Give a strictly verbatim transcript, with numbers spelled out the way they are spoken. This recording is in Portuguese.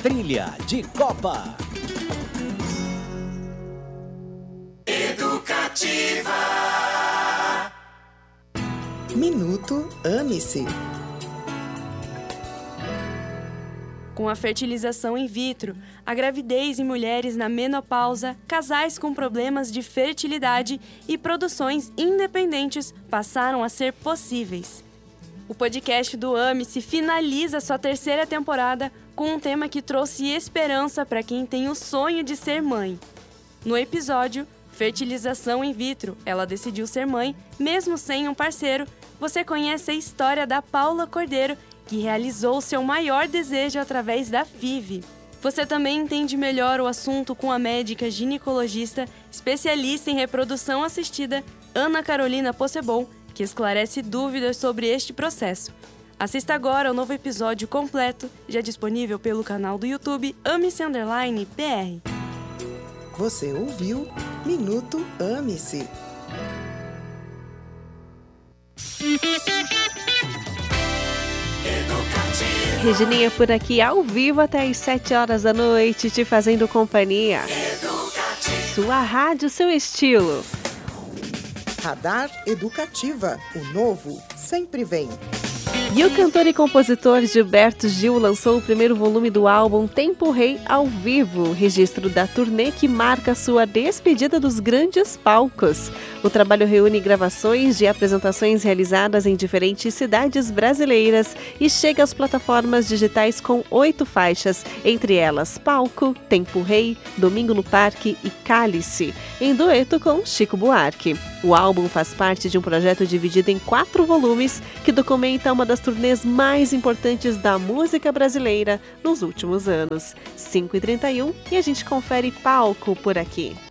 Trilha de Copa. Educativa. Minuto Ame-se. Com a fertilização in vitro, a gravidez em mulheres na menopausa, casais com problemas de fertilidade e produções independentes passaram a ser possíveis. O podcast do Ame-se finaliza sua terceira temporada com um tema que trouxe esperança para quem tem o sonho de ser mãe. No episódio Fertilização in vitro, ela decidiu ser mãe, mesmo sem um parceiro, você conhece a história da Paula Cordeiro, que realizou seu maior desejo através da F I V. Você também entende melhor o assunto com a médica ginecologista, especialista em reprodução assistida, Ana Carolina Possebon, que esclarece dúvidas sobre este processo. Assista agora ao novo episódio completo, já disponível pelo canal do YouTube Ame-se Underline B R. Você ouviu Minuto Ame-se. Regininha por aqui ao vivo até às sete horas da noite, te fazendo companhia. Sua rádio, seu estilo. Radar Educativa, o novo sempre vem. E o cantor e compositor Gilberto Gil lançou o primeiro volume do álbum Tempo Rei ao vivo, registro da turnê que marca sua despedida dos grandes palcos. O trabalho reúne gravações de apresentações realizadas em diferentes cidades brasileiras e chega às plataformas digitais com oito faixas, entre elas Palco, Tempo Rei, Domingo no Parque e Cálice, em dueto com Chico Buarque. O álbum faz parte de um projeto dividido em quatro volumes que documenta uma das turnês mais importantes da música brasileira nos últimos anos. cinco e trinta e um e a gente confere Palco por aqui.